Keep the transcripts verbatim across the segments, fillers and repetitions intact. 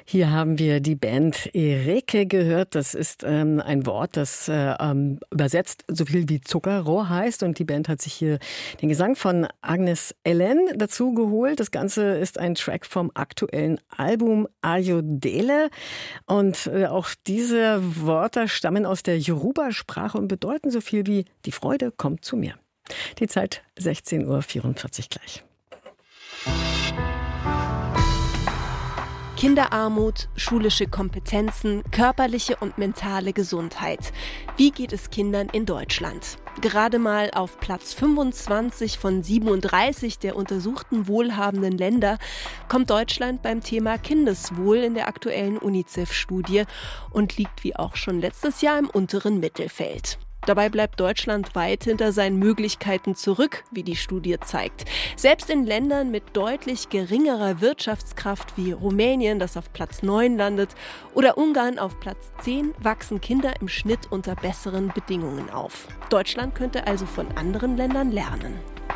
Hier haben wir die Band Ereke gehört. Das ist ähm, ein Wort, das äh, ähm, übersetzt so viel wie Zuckerrohr heißt. Und die Band hat sich hier den Gesang von Agnes Ellen dazu geholt. Das Ganze ist ein Track vom aktuellen Album Ayodele. Und äh, auch diese Wörter stammen aus der Yoruba-Sprache und bedeuten so viel wie die Freude kommt zu mir. Die Zeit sechzehn Uhr vierundvierzig gleich. Kinderarmut, schulische Kompetenzen, körperliche und mentale Gesundheit. Wie geht es Kindern in Deutschland? Gerade mal auf Platz fünfundzwanzig von siebenunddreißig der untersuchten wohlhabenden Länder kommt Deutschland beim Thema Kindeswohl in der aktuellen UNICEF-Studie und liegt wie auch schon letztes Jahr im unteren Mittelfeld. Dabei bleibt Deutschland weit hinter seinen Möglichkeiten zurück, wie die Studie zeigt. Selbst in Ländern mit deutlich geringerer Wirtschaftskraft wie Rumänien, das auf Platz neun landet, oder Ungarn auf Platz zehn, wachsen Kinder im Schnitt unter besseren Bedingungen auf. Deutschland könnte also von anderen Ländern lernen.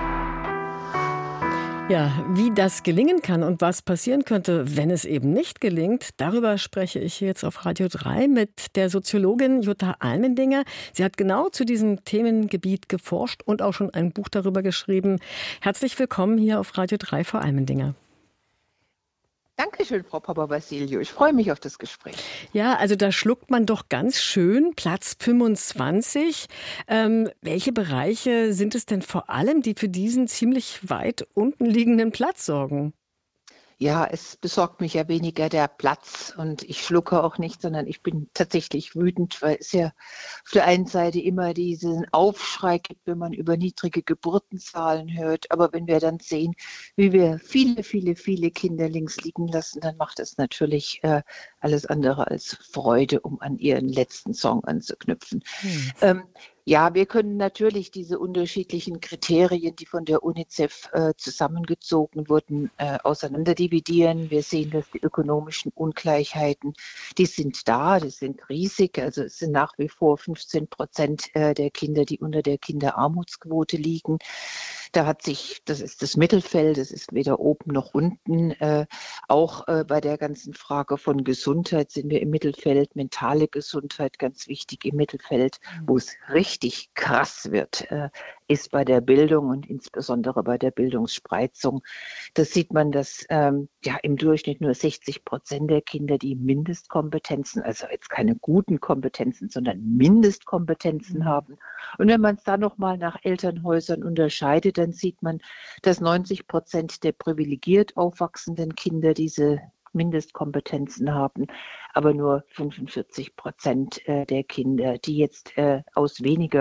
Ja, wie das gelingen kann und was passieren könnte, wenn es eben nicht gelingt, darüber spreche ich jetzt auf Radio drei mit der Soziologin Jutta Almendinger. Sie hat genau zu diesem Themengebiet geforscht und auch schon ein Buch darüber geschrieben. Herzlich willkommen hier auf Radio drei, Frau Almendinger. Dankeschön, Frau Papa-Basilio. Ich freue mich auf das Gespräch. Ja, also da schluckt man doch ganz schön Platz fünfundzwanzig. Ähm, welche Bereiche sind es denn vor allem, die für diesen ziemlich weit unten liegenden Platz sorgen? Ja, es besorgt mich ja weniger der Platz und ich schlucke auch nicht, sondern ich bin tatsächlich wütend, weil es ja auf der einen Seite immer diesen Aufschrei gibt, wenn man über niedrige Geburtenzahlen hört. Aber wenn wir dann sehen, wie wir viele, viele, viele Kinder links liegen lassen, dann macht es natürlich äh, alles andere als Freude, um an Ihren letzten Song anzuknüpfen. Hm. Ähm, Ja, wir können natürlich diese unterschiedlichen Kriterien, die von der UNICEF äh, zusammengezogen wurden, äh, auseinanderdividieren. Wir sehen, dass die ökonomischen Ungleichheiten, die sind da, die sind riesig. Also es sind nach wie vor fünfzehn Prozent äh, der Kinder, die unter der Kinderarmutsquote liegen. Da hat sich, das ist das Mittelfeld, das ist weder oben noch unten. Äh, auch äh, bei der ganzen Frage von Gesundheit sind wir im Mittelfeld, mentale Gesundheit ganz wichtig im Mittelfeld, wo es richtig krass wird, äh, ist bei der Bildung und insbesondere bei der Bildungsspreizung. Das sieht man, dass ähm, ja im Durchschnitt nur sechzig Prozent der Kinder, die Mindestkompetenzen, also jetzt keine guten Kompetenzen, sondern Mindestkompetenzen mhm. haben. Und wenn man es dann nochmal nach Elternhäusern unterscheidet, dann sieht man, dass neunzig Prozent der privilegiert aufwachsenden Kinder diese Mindestkompetenzen haben, aber nur fünfundvierzig Prozent der Kinder, die jetzt aus weniger